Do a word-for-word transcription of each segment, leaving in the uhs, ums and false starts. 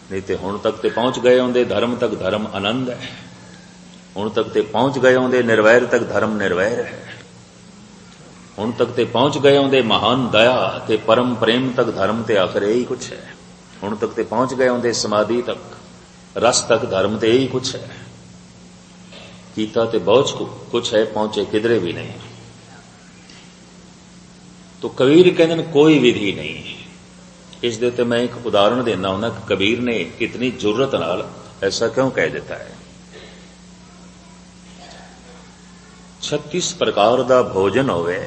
नहीं तो हुण तक ते पहुंच गए होंदे धर्म तक धर्म आनंद है, हुण तक ते पहुंच गए होंदे निर्वैर तक धर्म निर्वैर है, हुण तक ते पहुंच गए होंदे महान दया ते परम प्रेम तक धर्म ते आखिर यही कुछ है, हुण तक ते पहुंच गए होंदे समाधि तक रस तक धर्म ते यही कुछ है। कीता ते बहुत कुछ है, पहुंचे किधरे भी नहीं। तो कबीर कहते कोई विधि नहीं। इस दे ते मैं एक उदाहरण देना हुंदा कि कबीर ने इतनी जुर्रत नाल ऐसा क्यों कह देता है। छत्तीस प्रकार दा भोजन होवे,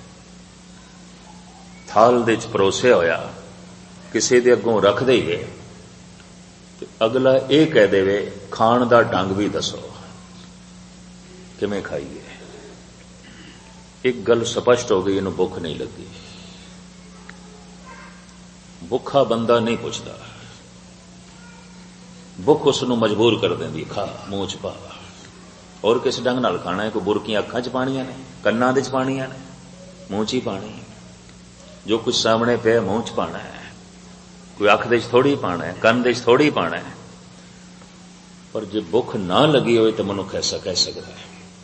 थाल दे च परोसिया होया, किसी दे अगों रख दईए ते अगला ये कह देवे खाण दा ढंग भी दसो किवें खाईए। एक गल स्पष्ट हो गई, इन्हूं भुख नहीं लगी। भुखा बंदा नहीं पुछदा, भुख उसनूं मजबूर कर देंदी, खा मूंह च पा। और किस ढंग नाल खाना है? कोई बुरकियां अखां च पाणियां ने, कन्नां दे च पाणियां ने, मूंह च ही पाणी। जो कुछ सामने पे मूंह च पाना है, कोई अख दे च थोड़ी पाना है, कन दे च थोड़ी पाना है। पर जे भुख ना लगी होए तो मनुख ऐसा कह सकता है।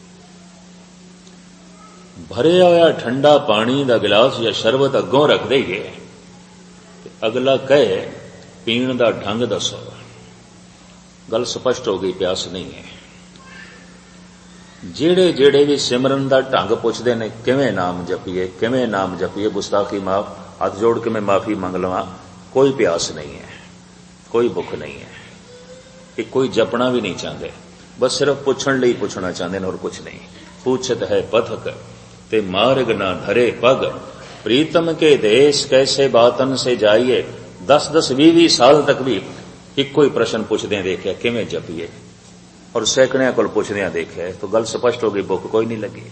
भरिया होया ठंडा पानी दा गिलास या शरबत अगों रख दईए ते अगला कहे पीण दा ढंग दसो। गल स्पष्ट हो गई, प्यास नहीं है। जेड़े जेड़े भी सिमरन दा ढंग पुछदे ने, किवें नाम जपीए, किवें नाम जपीए, गुस्ताखी माफ, हाथ जोड़ के मैं माफी मंग लवां, कोई प्यास नहीं है, कोई भुख नहीं है। कि कोई जपना भी नहीं चाहते, बस सिर्फ पुछण लई पुछना चाहते हैं और कुछ नहीं। पूछत है पथक ते मार्ग ना धरे पग, प्रीतम के देश कैसे बातन से जाइए। दस दस भी भी साल तक भी इको ही प्रश्न पुछदे देखे किवें जपीए, और सैकड़ियां कोल पुछदे देखे, तो गल स्पष्ट हो गई, भुख कोई नहीं लगी।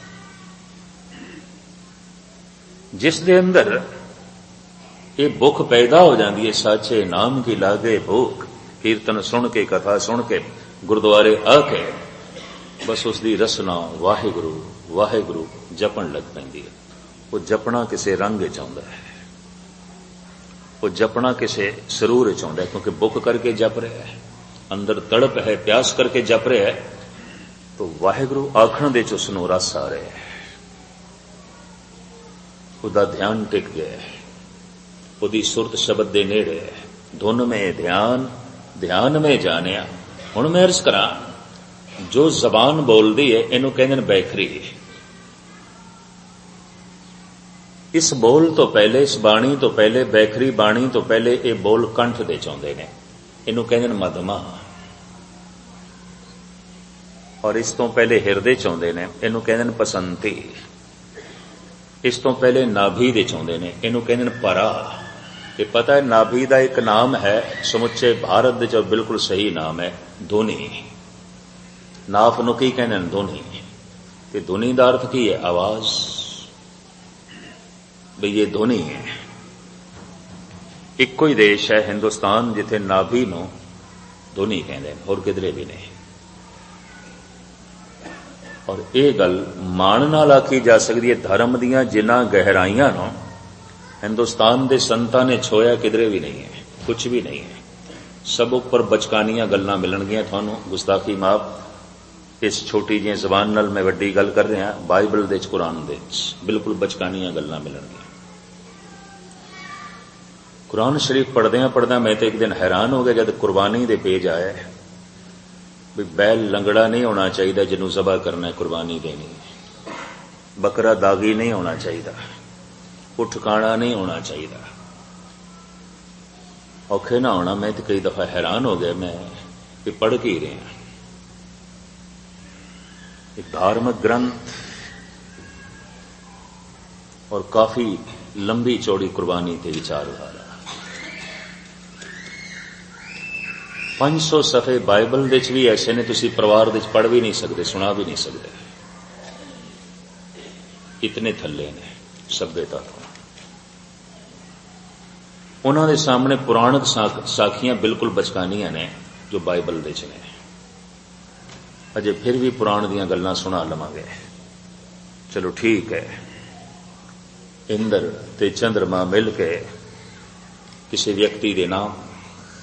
जिस दे अंदर ये भुख पैदा हो जाती है, साचे नाम की लागे भूख, कीर्तन सुन के, कथा सुन के, गुरुद्वारे आके बस उसकी रसना वाहिगुरु वाहिगुरु जपन लग पैंदी है। वो जपना किसी रंग च आउंदा है, वो जपना किसी सरूर च आउंदा है, क्योंकि भुख करके जप रहा है, अंदर तड़प है, प्यास करके जप रहा है, तो वाहिगुरु आखण दे च उसनूं रस आ रहा है, उहदा ध्यान टिक गया है, उहदी सुरत शब्द दे नेड़े है। धुन में ध्यान, ध्यान में जानिया। हुण मैं अर्ज करा, जो जबान बोलदी है इनू कहंदे ने बैखरी। इस बोल तो पहले, इस बाणी तो पहले, बैखरी बाणी तो पहले ये बोल कंठ दे चाहुंदे ने, इनू कहंदे ने मधमा। और इस तो पहले हिरदे चाहुंदे ने, इनू कहंदे ने पसंती। इस तो पहले नाभि दे चाहुंदे ने, इनू कहंदे ने परा। ये पता है नाभि का एक नाम है समुचे भारत दे च बिल्कुल सही नाम है धुनी। नाफ नूं की कहंदे ने? धुनी। ते धुनी दा अर्थ की है? आवाज। भी ये धुनी है। इक्को ही देश है हिंदुस्तान जिथे नाभि नूं धुनी कहंदे ने, होर किधरे भी नहीं। और ये गल मान नाल आखी जा सकती है, धर्म दीयां जिन्हां गहराइयां नूं हिंदुस्तान दे संतां ने छोया किधरे भी नहीं है, कुछ भी नहीं है। सब उपर बचकानियां गल्लां मिलणगियां तुहानूं, गुस्ताखी माफ। इस छोटी जी जबान नाल मैं वड्डी गल कर रहा, बाइबल दे च, कुरान दे च बिल्कुल बचकानियां गल्लां मिलणगियां। कुरान शरीफ पढ़दियां पढ़दियां मैं तो एक दिन हैरान हो गया जब कुर्बानी दे पेज आया भी बैल लंगड़ा नहीं होना चाहिए जिन्हों ज़बह करना है, कुर्बानी देनी। बकरा दागी नहीं होना चाहिए, उठ काणा नहीं होना चाहिए, औखे ना होना। मैं तो कई दफा हैरान हो गया, मैं कि पढ़ के ही रहा एक धार्मिक ग्रंथ और काफी लंबी चौड़ी कुर्बानी ते विचारधारा। पांच सौ सफ़े बाइबल दे च भी ऐसे ने तुसी परिवार दे च पढ़ भी नहीं सकते, सुना भी नहीं सकते, इतने थल्ले ने सभ्यता तो। उन्हां दे सामने पुराणक साखियां बिल्कुल बचकानियां ने जो बाइबल दे च ने। अजे फिर भी पुराण दीयां गल्लां सुना लवांगे, चलो ठीक है। इंद्र ते चंद्रमा मिल के किसी व्यक्ति दे नाम